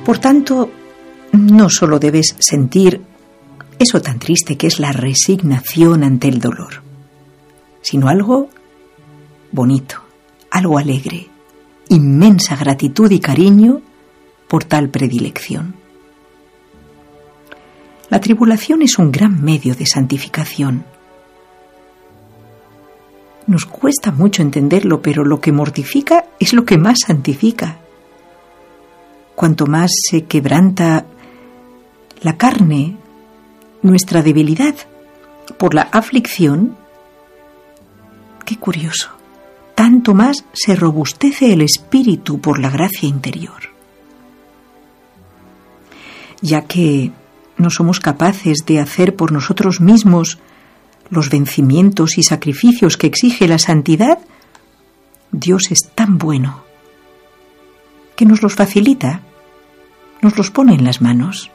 Por tanto, no solo debes sentir eso tan triste que es la resignación ante el dolor, sino algo bonito, algo alegre, inmensa gratitud y cariño por tal predilección. La tribulación es un gran medio de santificación. Nos cuesta mucho entenderlo, pero lo que mortifica es lo que más santifica. Cuanto más se quebranta la carne, nuestra debilidad, por la aflicción, qué curioso, tanto más se robustece el espíritu por la gracia interior. Ya que no somos capaces de hacer por nosotros mismos los vencimientos y sacrificios que exige la santidad, Dios es tan bueno que nos los facilita, nos los pone en las manos.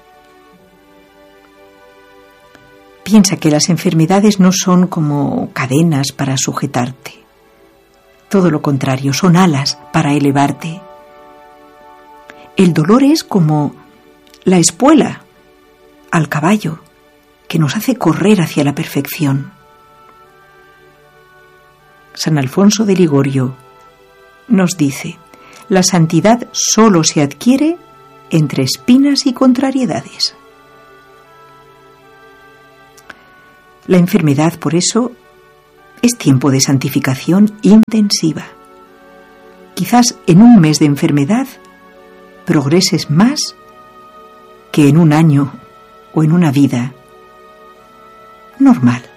Piensa que las enfermedades no son como cadenas para sujetarte. Todo lo contrario, son alas para elevarte. El dolor es como la espuela al caballo que nos hace correr hacia la perfección. San Alfonso de Ligorio nos dice: la santidad solo se adquiere entre espinas y contrariedades. La enfermedad, por eso, es tiempo de santificación intensiva. Quizás en un mes de enfermedad progreses más que en un año o en una vida normal.